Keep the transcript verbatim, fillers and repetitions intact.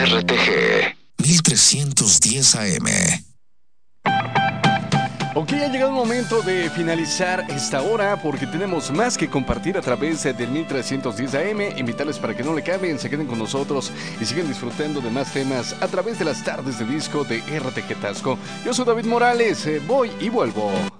R T G mil trescientos diez A M. Ok, ha llegado el momento de finalizar esta hora porque tenemos más que compartir a través del mil trescientos diez A M. Invitarles para que no le cambien, se queden con nosotros y sigan disfrutando de más temas a través de las tardes de disco de R T G Tasco. Yo soy David Morales, eh, voy y vuelvo.